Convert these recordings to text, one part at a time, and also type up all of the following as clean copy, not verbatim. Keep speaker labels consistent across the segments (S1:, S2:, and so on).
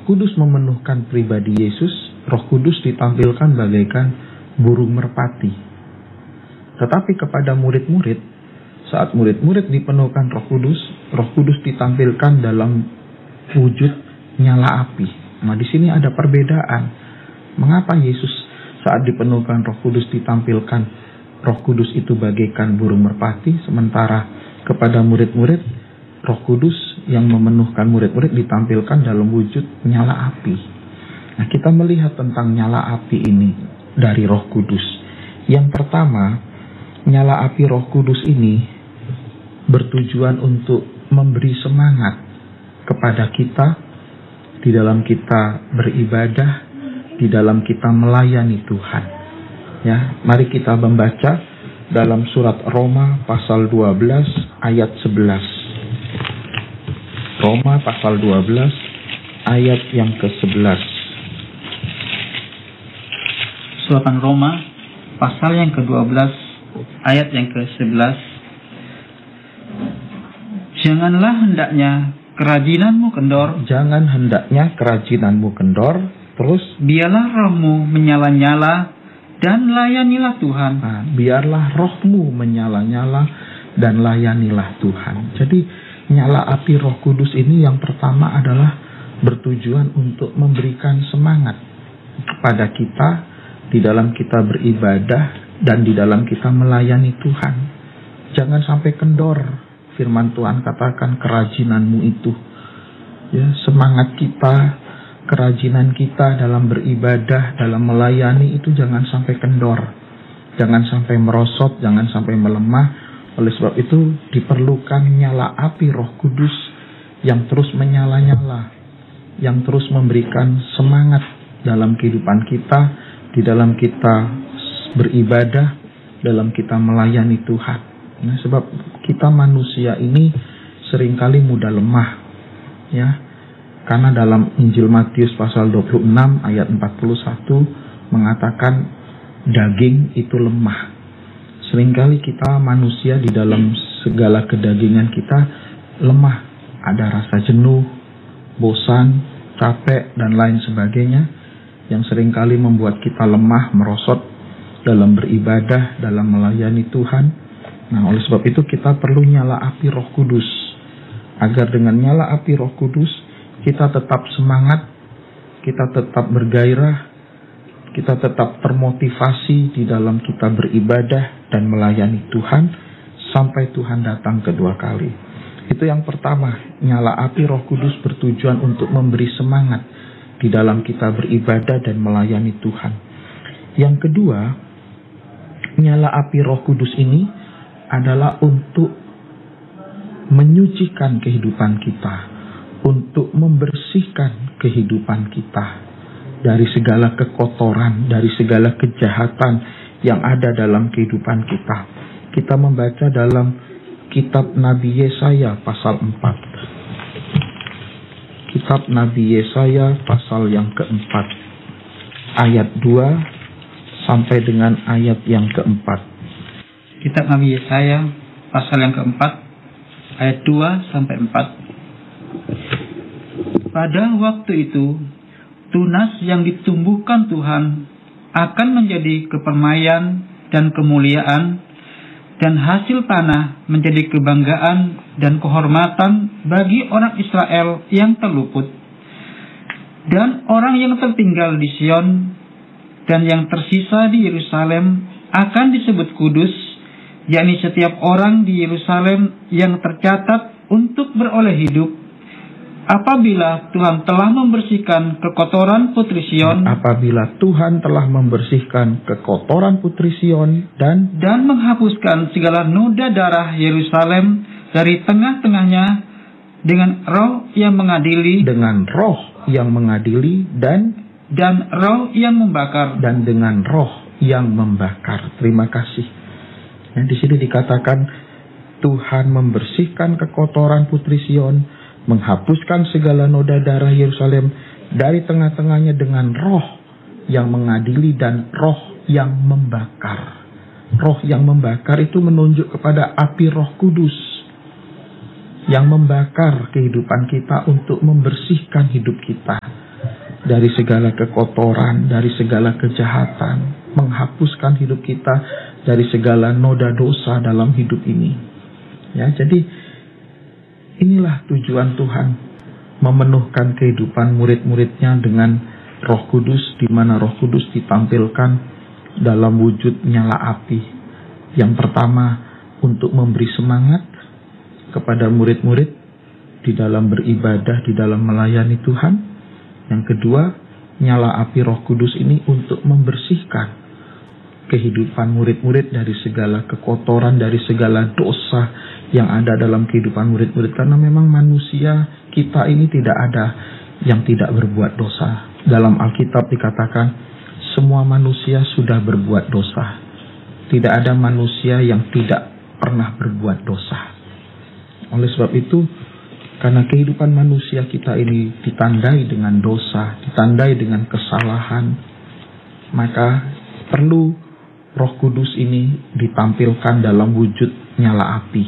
S1: Kudus memenuhkan pribadi Yesus, Roh Kudus ditampilkan bagaikan burung merpati. Tetapi kepada murid-murid, saat murid-murid dipenuhkan Roh Kudus ditampilkan dalam wujud nyala api. Nah, di sini ada perbedaan. Mengapa Yesus saat dipenuhkan Roh Kudus ditampilkan Roh Kudus itu bagaikan burung merpati, sementara kepada murid-murid Roh Kudus yang memenuhkan murid-murid ditampilkan dalam wujud nyala api. Nah, kita melihat tentang nyala api ini dari Roh Kudus. Yang pertama, nyala api Roh Kudus ini bertujuan untuk memberi semangat kepada kita di dalam kita beribadah, di dalam kita melayani Tuhan. Ya, mari kita membaca dalam surat Roma pasal 12 ayat 11. Roma pasal 12 ayat yang ke-11.
S2: Suratan Roma pasal yang ke-12 ayat yang ke-11. Jangan hendaknya kerajinanmu kendor. Terus, biarlah rohmu menyala-nyala dan layanilah Tuhan.
S1: Nah, biarlah rohmu menyala-nyala dan layanilah Tuhan. Jadi nyala api Roh Kudus ini yang pertama adalah bertujuan untuk memberikan semangat kepada kita di dalam kita beribadah dan di dalam kita melayani Tuhan. Jangan sampai kendor. Firman Tuhan katakan kerajinanmu itu. Ya, semangat kita, kerajinan kita dalam beribadah, dalam melayani itu jangan sampai kendor. Jangan sampai merosot, jangan sampai melemah. Oleh sebab itu diperlukan nyala api Roh Kudus yang terus menyala-nyala, yang terus memberikan semangat dalam kehidupan kita, di dalam kita beribadah, dalam kita melayani Tuhan. Nah, sebab kita manusia ini seringkali mudah lemah, ya. Karena dalam Injil Matius pasal 26 ayat 41 mengatakan daging itu lemah. Seringkali kita manusia di dalam segala kedagingan kita lemah. Ada rasa jenuh, bosan, capek, dan lain sebagainya yang seringkali membuat kita lemah, merosot dalam beribadah, dalam melayani Tuhan. Nah, oleh sebab itu kita perlu nyala api Roh Kudus. Agar dengan nyala api Roh Kudus kita tetap semangat, kita tetap bergairah, kita tetap termotivasi di dalam kita beribadah dan melayani Tuhan sampai Tuhan datang kedua kali. Itu yang pertama, nyala api Roh Kudus bertujuan untuk memberi semangat di dalam kita beribadah dan melayani Tuhan. Yang kedua, nyala api Roh Kudus ini adalah untuk menyucikan kehidupan kita, untuk membersihkan kehidupan kita dari segala kekotoran, dari segala kejahatan yang ada dalam kehidupan kita. Kita membaca dalam kitab Nabi Yesaya pasal 4. Kitab Nabi Yesaya pasal yang keempat, ayat 2 sampai dengan ayat yang keempat.
S2: Kitab Nabi Yesaya pasal yang keempat, ayat 2 sampai 4. Pada waktu itu, tunas yang ditumbuhkan Tuhan akan menjadi kepermaian dan kemuliaan, dan hasil tanah menjadi kebanggaan dan kehormatan bagi orang Israel yang terluput. Dan orang yang tertinggal di Sion dan yang tersisa di Yerusalem akan disebut kudus, yakni setiap orang di Yerusalem yang tercatat untuk beroleh hidup. Apabila Tuhan telah membersihkan kekotoran putri Sion,
S1: apabila Tuhan telah membersihkan kekotoran putri Sion dan
S2: menghapuskan segala noda darah Yerusalem dari tengah-tengahnya dengan roh yang mengadili,
S1: dan
S2: roh yang membakar,
S1: dan dengan roh yang membakar. Terima kasih. Yang di sini dikatakan Tuhan membersihkan kekotoran putri Sion, menghapuskan segala noda darah Yerusalem dari tengah-tengahnya dengan roh yang mengadili dan roh yang membakar. Roh yang membakar itu menunjuk kepada api Roh Kudus yang membakar kehidupan kita untuk membersihkan hidup kita. dari segala kekotoran, dari segala kejahatan, menghapuskan hidup kita dari segala noda dosa dalam hidup ini. Ya, jadi inilah tujuan Tuhan, memenuhkan kehidupan murid-muridnya dengan Roh Kudus, di mana Roh Kudus ditampilkan dalam wujud nyala api. Yang pertama, untuk memberi semangat kepada murid-murid di dalam beribadah, di dalam melayani Tuhan. Yang kedua, nyala api Roh Kudus ini untuk membersihkan kehidupan murid-murid dari segala kekotoran, dari segala dosa yang ada dalam kehidupan murid-murid. Karena memang manusia kita ini tidak ada yang tidak berbuat dosa. Dalam Alkitab dikatakan semua manusia sudah berbuat dosa. Tidak ada manusia yang tidak pernah berbuat dosa. Oleh sebab itu, karena kehidupan manusia kita ini ditandai dengan dosa, ditandai dengan kesalahan, maka perlu Roh Kudus ini ditampilkan dalam wujud nyala api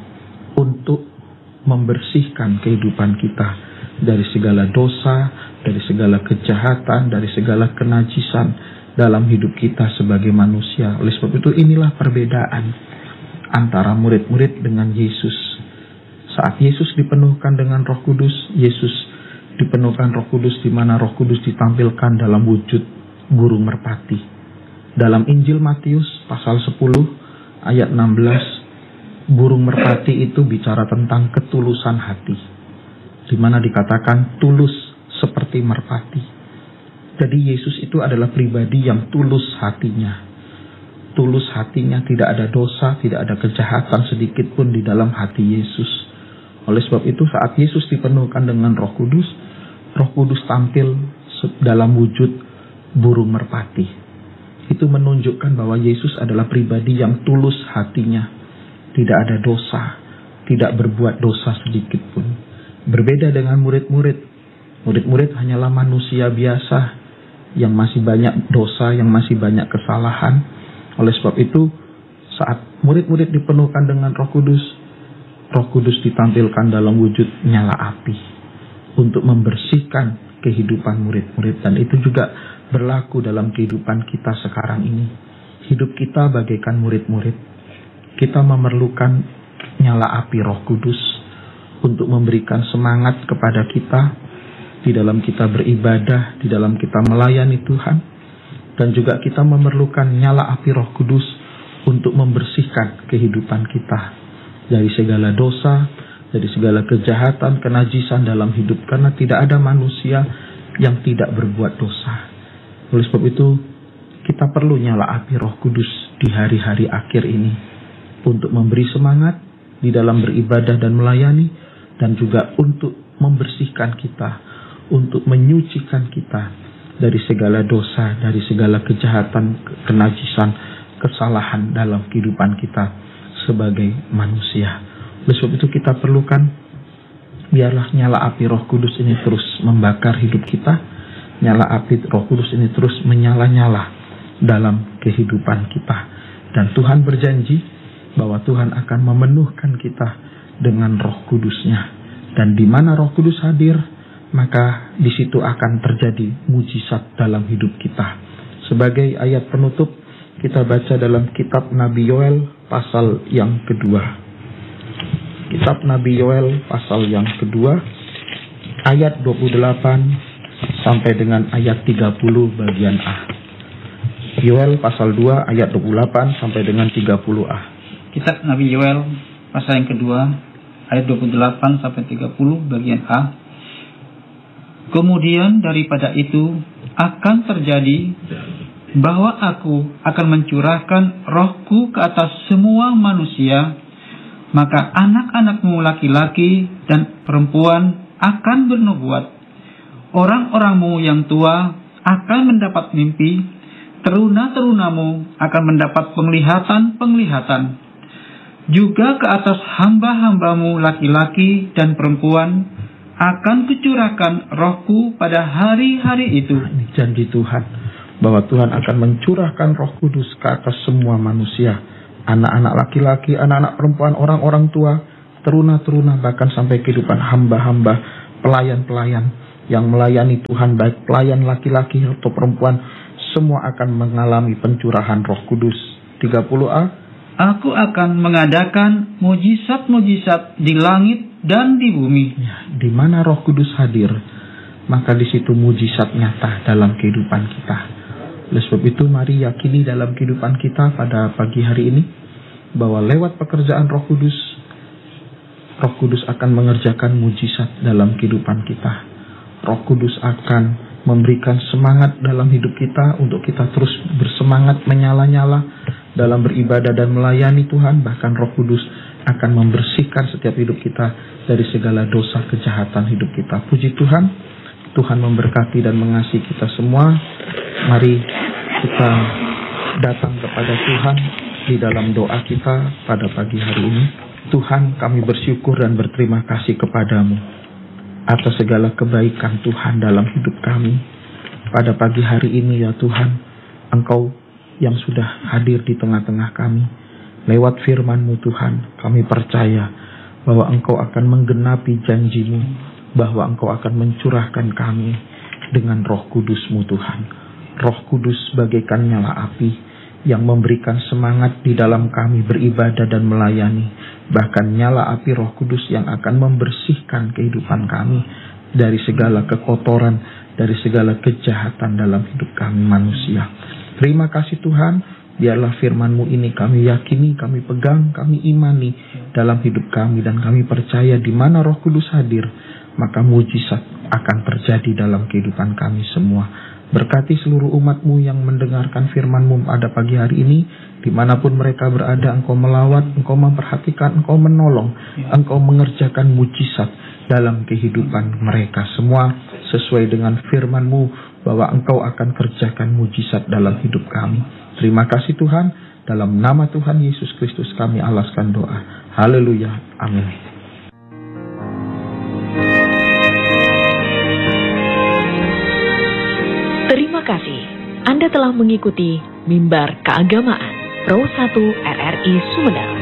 S1: untuk membersihkan kehidupan kita dari segala dosa, dari segala kejahatan, dari segala kenajisan dalam hidup kita sebagai manusia. Oleh sebab itu, inilah perbedaan antara murid-murid dengan Yesus. Saat Yesus dipenuhkan dengan Roh Kudus, Yesus dipenuhkan Roh Kudus, di mana Roh Kudus ditampilkan dalam wujud burung merpati. Dalam Injil Matius pasal 10 ayat 16, burung merpati itu bicara tentang ketulusan hati, di mana dikatakan tulus seperti merpati. Jadi Yesus itu adalah pribadi yang tulus hatinya. Tulus hatinya, tidak ada dosa, tidak ada kejahatan sedikit pun di dalam hati Yesus. Oleh sebab itu, saat Yesus dipenuhkan dengan Roh Kudus tampil dalam wujud burung merpati. Itu menunjukkan bahwa Yesus adalah pribadi yang tulus hatinya, tidak ada dosa, tidak berbuat dosa sedikit pun. Berbeda dengan murid-murid. Murid-murid hanyalah manusia biasa yang masih banyak dosa, yang masih banyak kesalahan. Oleh sebab itu, saat murid-murid dipenuhkan dengan Roh Kudus ditampilkan dalam wujud nyala api untuk membersihkan kehidupan murid-murid. Dan itu juga berlaku dalam kehidupan kita sekarang ini. Hidup kita bagaikan murid-murid. Kita memerlukan nyala api Roh Kudus untuk memberikan semangat kepada kita di dalam kita beribadah, di dalam kita melayani Tuhan. Dan juga kita memerlukan nyala api Roh Kudus untuk membersihkan kehidupan kita dari segala dosa, dari segala kejahatan, kenajisan dalam hidup. Karena tidak ada manusia yang tidak berbuat dosa. Oleh sebab itu, kita perlu nyala api Roh Kudus di hari-hari akhir ini untuk memberi semangat di dalam beribadah dan melayani, dan juga untuk membersihkan kita, untuk menyucikan kita dari segala dosa, dari segala kejahatan, kenajisan, kesalahan dalam kehidupan kita sebagai manusia. Oleh sebab itu, kita perlukan biarlah nyala api Roh Kudus ini terus membakar hidup kita. Nyala api Roh Kudus ini terus menyala-nyala dalam kehidupan kita. Dan Tuhan berjanji bahwa Tuhan akan memenuhkan kita dengan Roh Kudus-Nya. Dan di mana Roh Kudus hadir, maka di situ akan terjadi mujizat dalam hidup kita. Sebagai ayat penutup, kita baca dalam kitab Nabi Yoel pasal yang kedua. Kitab Nabi Yoel pasal yang kedua, ayat 28 sampai dengan ayat 30 bagian A. Yoel pasal 2 ayat 28 sampai dengan 30A.
S2: Kitab Nabi Yoel pasal yang kedua ayat 28 sampai 30 bagian A. Kemudian daripada itu akan terjadi bahwa aku akan mencurahkan rohku ke atas semua manusia, maka anak-anakmu laki-laki dan perempuan akan bernubuat. Orang-orangmu yang tua akan mendapat mimpi, teruna-terunamu akan mendapat penglihatan-penglihatan. Juga ke atas hamba-hambamu laki-laki dan perempuan akan kucurahkan rohku pada hari-hari itu.
S1: Ini janji Tuhan, bahwa Tuhan akan mencurahkan Roh Kudus ke atas semua manusia. Anak-anak laki-laki, anak-anak perempuan, orang-orang tua, teruna-teruna, bahkan sampai kehidupan hamba-hamba, pelayan-pelayan yang melayani Tuhan, baik pelayan laki-laki atau perempuan, semua akan mengalami pencurahan Roh Kudus. 30a.
S2: Aku akan mengadakan mujizat-mujizat di langit dan di bumi.
S1: Ya, di mana Roh Kudus hadir, maka di situ mujizat nyata dalam kehidupan kita. Oleh sebab itu, mari yakini dalam kehidupan kita pada pagi hari ini bahwa lewat pekerjaan Roh Kudus akan mengerjakan mujizat dalam kehidupan kita. Roh Kudus akan memberikan semangat dalam hidup kita untuk kita terus bersemangat menyala-nyala dalam beribadah dan melayani Tuhan. Bahkan Roh Kudus akan membersihkan setiap hidup kita dari segala dosa kejahatan hidup kita. Puji Tuhan, Tuhan memberkati dan mengasihi kita semua. Mari kita datang kepada Tuhan di dalam doa kita pada pagi hari ini. Tuhan, kami bersyukur dan berterima kasih kepadamu atas segala kebaikan Tuhan dalam hidup kami. Pada pagi hari ini ya Tuhan, Engkau yang sudah hadir di tengah-tengah kami. Lewat firman-Mu Tuhan, kami percaya bahwa Engkau akan menggenapi janji-Mu, bahwa Engkau akan mencurahkan kami dengan Roh Kudus-Mu Tuhan. Roh Kudus bagaikan nyala api yang memberikan semangat di dalam kami beribadah dan melayani. Bahkan nyala api Roh Kudus yang akan membersihkan kehidupan kami dari segala kekotoran, dari segala kejahatan dalam hidup kami manusia. Terima kasih Tuhan, biarlah firman-Mu ini kami yakini, kami pegang, kami imani dalam hidup kami. Dan kami percaya di mana Roh Kudus hadir, maka mujizat akan terjadi dalam kehidupan kami semua. Berkati seluruh umat-Mu yang mendengarkan firman-Mu pada pagi hari ini. Dimanapun mereka berada, Engkau melawat, Engkau memperhatikan, Engkau menolong, Engkau mengerjakan mujizat dalam kehidupan mereka semua. Sesuai dengan firman-Mu bahwa Engkau akan kerjakan mujizat dalam hidup kami. Terima kasih Tuhan. Dalam nama Tuhan Yesus Kristus kami alaskan doa. Haleluya. Amin.
S3: Terima kasih. Anda telah mengikuti Mimbar Keagamaan Pro 1 RRI Sumedang.